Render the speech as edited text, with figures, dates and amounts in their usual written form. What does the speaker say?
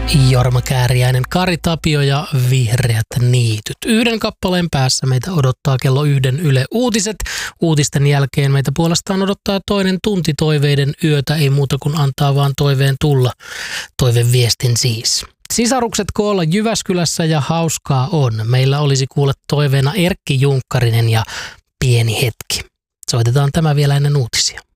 Jorma Kääriäinen, Kari Tapio ja Vihreät niityt. Yhden kappaleen päässä meitä odottaa kello 1 Yle Uutiset. Uutisten jälkeen meitä puolestaan odottaa toinen tunti toiveiden yötä. Ei muuta kuin antaa vaan toiveen tulla. Toiveviestin siis. Sisarukset koolla Jyväskylässä ja hauskaa on. Meillä olisi kuule toiveena Erkki Junkkarinen ja Pieni hetki. Soitetaan tämä vielä ennen uutisia.